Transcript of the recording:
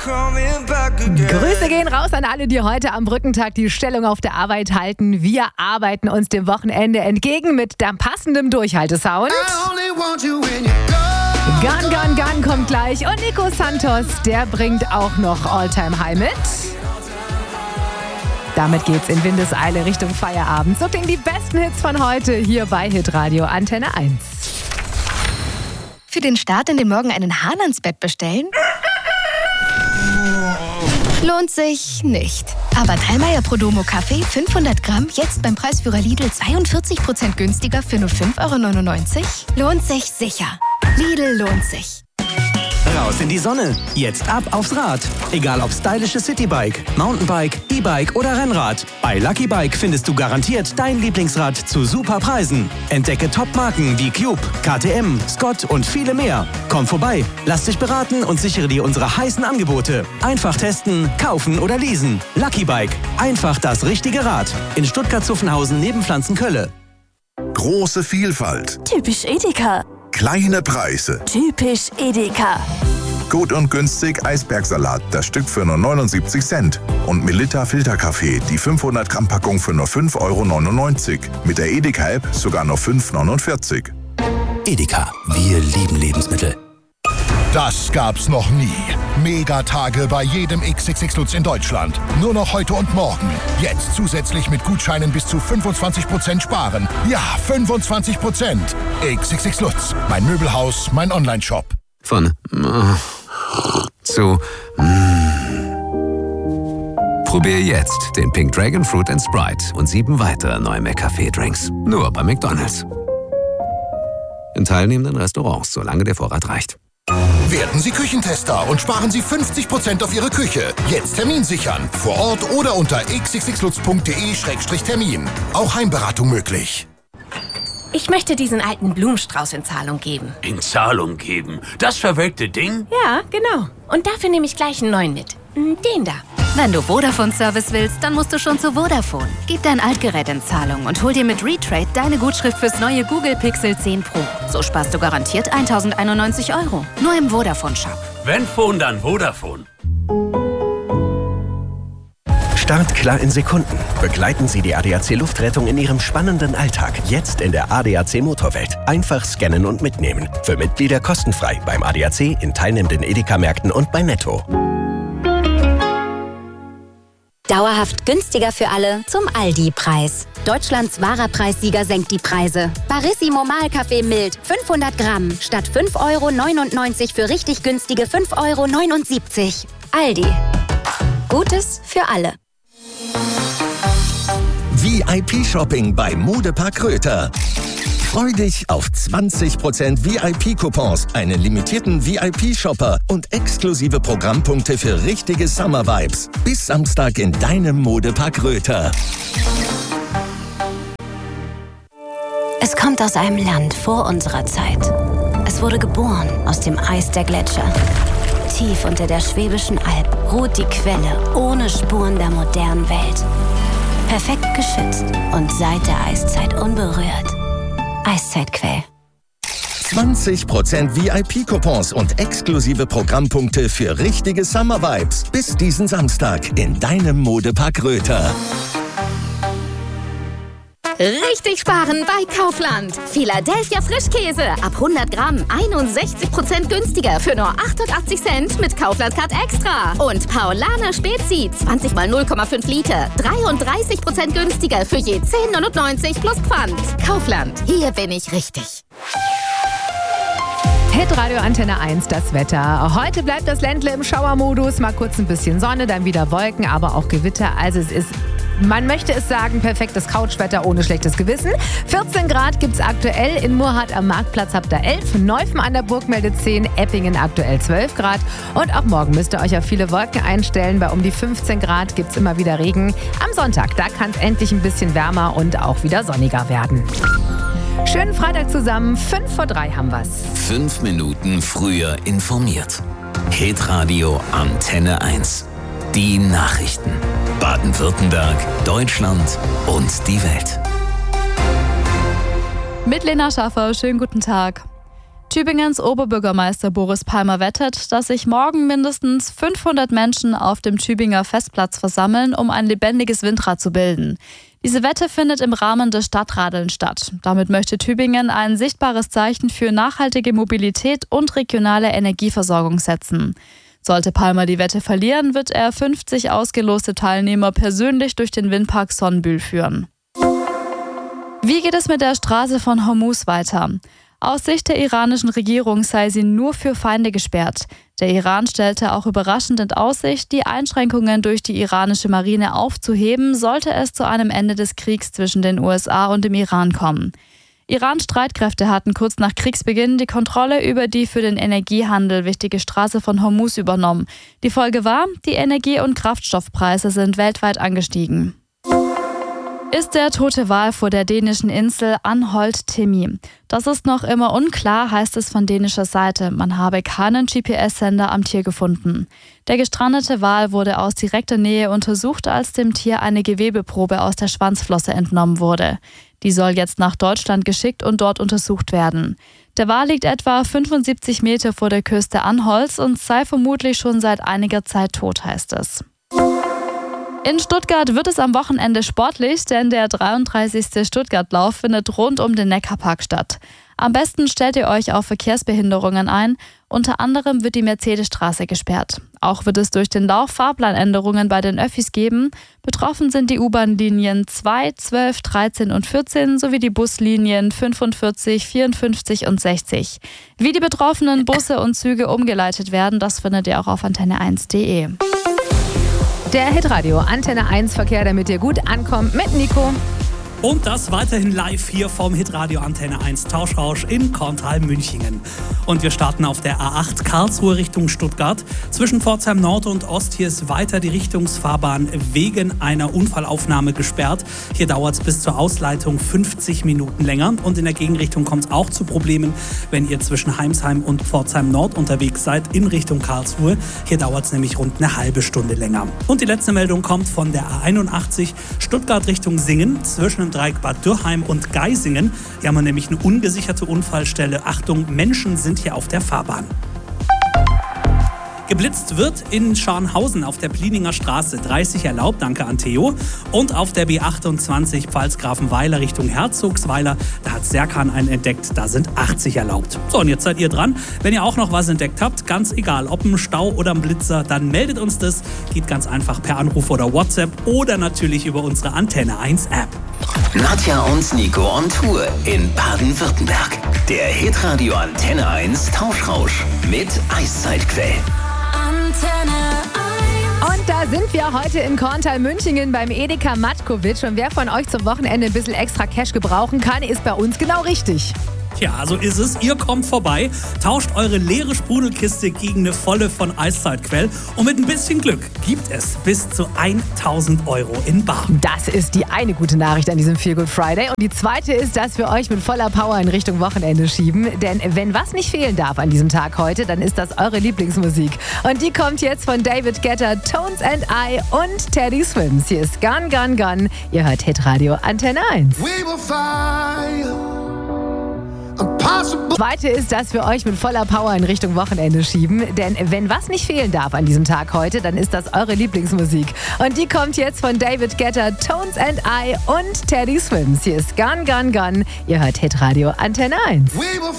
Grüße gehen raus an alle, die heute am Brückentag die Stellung auf der Arbeit halten. Wir arbeiten uns dem Wochenende entgegen mit dem passenden Durchhaltesound. Gun, Gun, Gun kommt gleich und Nico Santos, der bringt auch noch All-Time High mit. Damit geht's in Windeseile Richtung Feierabend. So klingen die besten Hits von heute hier bei Hitradio Antenne 1. Für den Start in den Morgen einen Hahn ans Bett bestellen? Lohnt sich nicht. Aber Dallmayr Prodomo Kaffee 500 Gramm jetzt beim Preisführer Lidl 42% günstiger für nur 5,99 €? Lohnt sich sicher. Lidl lohnt sich. Raus in die Sonne. Jetzt ab aufs Rad. Egal ob stylische Citybike, Mountainbike, E-Bike oder Rennrad. Bei Lucky Bike findest du garantiert dein Lieblingsrad zu super Preisen. Entdecke Top-Marken wie Cube, KTM, Scott und viele mehr. Komm vorbei, lass dich beraten und sichere dir unsere heißen Angebote. Einfach testen, kaufen oder leasen. Lucky Bike. Einfach das richtige Rad. In Stuttgart-Zuffenhausen neben Pflanzenkölle. Große Vielfalt. Typisch Edeka. Kleine Preise. Typisch Edeka. Gut und günstig Eisbergsalat, das Stück für nur 79 Cent. Und Melitta Filterkaffee, die 500 Gramm Packung für nur 5,99 €. Mit der Edeka-App sogar nur 5,49 €. Edeka, wir lieben Lebensmittel. Das gab's noch nie. Megatage bei jedem XXX Lutz in Deutschland. Nur noch heute und morgen. Jetzt zusätzlich mit Gutscheinen bis zu 25% sparen. Ja, 25%. XXX Lutz. Mein Möbelhaus, mein Onlineshop. Von zu Probier jetzt den Pink Dragon Fruit and Sprite und 7 weitere neue McCafé-Drinks. Nur bei McDonald's. In teilnehmenden Restaurants, solange der Vorrat reicht. Werden Sie Küchentester und sparen Sie 50% auf Ihre Küche. Jetzt Termin sichern. Vor Ort oder unter xxxlutz.de/termin. Auch Heimberatung möglich. Ich möchte diesen alten Blumenstrauß in Zahlung geben. In Zahlung geben? Das verwelkte Ding? Ja, genau. Und dafür nehme ich gleich einen neuen mit. Den da. Wenn du Vodafone-Service willst, dann musst du schon zu Vodafone. Gib dein Altgerät in Zahlung und hol dir mit Retrade deine Gutschrift fürs neue Google Pixel 10 Pro. So sparst du garantiert 1.091 €. Nur im Vodafone-Shop. Wenn Phone, dann Vodafone. Startklar in Sekunden. Begleiten Sie die ADAC-Luftrettung in Ihrem spannenden Alltag. Jetzt in der ADAC Motorwelt. Einfach scannen und mitnehmen. Für Mitglieder kostenfrei beim ADAC, in teilnehmenden Edeka-Märkten und bei Netto. Dauerhaft günstiger für alle zum Aldi-Preis. Deutschlands wahrer Preissieger senkt die Preise. Barissimo Mahlkaffee mild, 500 Gramm, statt 5,99 € für richtig günstige 5,79 €. Aldi. Gutes für alle. VIP-Shopping bei Modepark Röther. Freu dich auf 20% VIP-Coupons, einen limitierten VIP-Shopper und exklusive Programmpunkte für richtige Summer-Vibes. Bis Samstag in deinem Modepark Röther. Es kommt aus einem Land vor unserer Zeit. Es wurde geboren aus dem Eis der Gletscher. Tief unter der Schwäbischen Alb ruht die Quelle ohne Spuren der modernen Welt. Perfekt geschützt und seit der Eiszeit unberührt. Eiszeitquell. 20% VIP-Coupons und exklusive Programmpunkte für richtige Summer-Vibes. Bis diesen Samstag in deinem Modepark Röther. Richtig sparen bei Kaufland. Philadelphia Frischkäse ab 100 Gramm 61% günstiger für nur 88 Cent mit Kaufland Card Extra. Und Paulaner Spezi 20 mal 0,5 Liter 33% günstiger für je 10,99 € plus Pfand. Kaufland, hier bin ich richtig. Hitradio Antenne 1, das Wetter. Heute bleibt das Ländle im Schauermodus. Mal kurz ein bisschen Sonne, dann wieder Wolken, aber auch Gewitter. Also es ist, man möchte es sagen, perfektes Couchwetter ohne schlechtes Gewissen. 14 Grad gibt's aktuell. In Murrhardt am Marktplatz habt ihr 11. Neufen an der Burg meldet 10. Eppingen aktuell 12 Grad. Und auch morgen müsst ihr euch auf viele Wolken einstellen. Bei um die 15 Grad gibt's immer wieder Regen. Am Sonntag, da kann es endlich ein bisschen wärmer und auch wieder sonniger werden. Schönen Freitag zusammen. 2:55 haben wir's. 5 Minuten früher informiert. Hitradio Antenne 1. Die Nachrichten. Baden-Württemberg, Deutschland und die Welt. Mit Lena Schaffer, schönen guten Tag. Tübingens Oberbürgermeister Boris Palmer wettet, dass sich morgen mindestens 500 Menschen auf dem Tübinger Festplatz versammeln, um ein lebendiges Windrad zu bilden. Diese Wette findet im Rahmen des Stadtradeln statt. Damit möchte Tübingen ein sichtbares Zeichen für nachhaltige Mobilität und regionale Energieversorgung setzen. Sollte Palmer die Wette verlieren, wird er 50 ausgeloste Teilnehmer persönlich durch den Windpark Sonnenbühl führen. Wie geht es mit der Straße von Hormuz weiter? Aus Sicht der iranischen Regierung sei sie nur für Feinde gesperrt. Der Iran stellte auch überraschend in Aussicht, die Einschränkungen durch die iranische Marine aufzuheben, sollte es zu einem Ende des Kriegs zwischen den USA und dem Iran kommen. Iran-Streitkräfte hatten kurz nach Kriegsbeginn die Kontrolle über die für den Energiehandel wichtige Straße von Hormuz übernommen. Die Folge war, die Energie- und Kraftstoffpreise sind weltweit angestiegen. Ist der tote Wal vor der dänischen Insel Anholt Timmy? Das ist noch immer unklar, heißt es von dänischer Seite. Man habe keinen GPS-Sender am Tier gefunden. Der gestrandete Wal wurde aus direkter Nähe untersucht, als dem Tier eine Gewebeprobe aus der Schwanzflosse entnommen wurde. Die soll jetzt nach Deutschland geschickt und dort untersucht werden. Der Wal liegt etwa 75 Meter vor der Küste Anholts und sei vermutlich schon seit einiger Zeit tot, heißt es. In Stuttgart wird es am Wochenende sportlich, denn der 33. Stuttgart-Lauf findet rund um den Neckarpark statt. Am besten stellt ihr euch auf Verkehrsbehinderungen ein. Unter anderem wird die Mercedesstraße gesperrt. Auch wird es durch den Lauf Fahrplanänderungen bei den Öffis geben. Betroffen sind die U-Bahn-Linien 2, 12, 13 und 14 sowie die Buslinien 45, 54 und 60. Wie die betroffenen Busse und Züge umgeleitet werden, das findet ihr auch auf antenne1.de. Der Hitradio Antenne 1 Verkehr, damit ihr gut ankommt mit Nico. Und das weiterhin live hier vom Hitradio Antenne 1 Tauschrausch in Korntal-Münchingen. Und wir starten auf der A8 Karlsruhe Richtung Stuttgart. Zwischen Pforzheim Nord und Ost hier ist weiter die Richtungsfahrbahn wegen einer Unfallaufnahme gesperrt. Hier dauert es bis zur Ausleitung 50 Minuten länger. Und in der Gegenrichtung kommt es auch zu Problemen, wenn ihr zwischen Heimsheim und Pforzheim Nord unterwegs seid in Richtung Karlsruhe. Hier dauert es nämlich rund eine halbe Stunde länger. Und die letzte Meldung kommt von der A81 Stuttgart Richtung Singen zwischen im Dreieck Bad Dürrheim und Geisingen. Hier haben wir nämlich eine ungesicherte Unfallstelle. Achtung, Menschen sind hier auf der Fahrbahn. Geblitzt wird in Scharnhausen auf der Plininger Straße 30 erlaubt, danke an Theo. Und auf der B28 Pfalzgrafenweiler Richtung Herzogsweiler, da hat Serkan einen entdeckt, da sind 80 erlaubt. So, und jetzt seid ihr dran. Wenn ihr auch noch was entdeckt habt, ganz egal, ob ein Stau oder ein Blitzer, dann meldet uns das. Geht ganz einfach per Anruf oder WhatsApp oder natürlich über unsere Antenne 1 App. Nadja und Nico on Tour in Baden-Württemberg. Der Hitradio Antenne 1 Tauschrausch mit Eiszeitquell. Und da sind wir heute in Korntal-Münchingen beim Edeka Matkovic. Und wer von euch zum Wochenende ein bisschen extra Cash gebrauchen kann, ist bei uns genau richtig. Ja, so ist es. Ihr kommt vorbei, tauscht eure leere Sprudelkiste gegen eine volle von Eiszeitquell und mit ein bisschen Glück gibt es bis zu 1.000 € in bar. Das ist die eine gute Nachricht an diesem Feel Good Friday. Und die zweite ist, dass wir euch mit voller Power in Richtung Wochenende schieben. Denn wenn was nicht fehlen darf an diesem Tag heute, dann ist das eure Lieblingsmusik. Und die kommt jetzt von David Guetta, Tones and I und Teddy Swims. Hier ist Gone, Gone, Gone. Ihr hört Hitradio Antenne 1. Zweite ist, dass wir euch mit voller Power in Richtung Wochenende schieben. Denn wenn was nicht fehlen darf an diesem Tag heute, dann ist das eure Lieblingsmusik. Und die kommt jetzt von David Guetta, Tones and I und Teddy Swims. Hier ist Gone, Gone, Gone. Ihr hört Hitradio Antenne 1.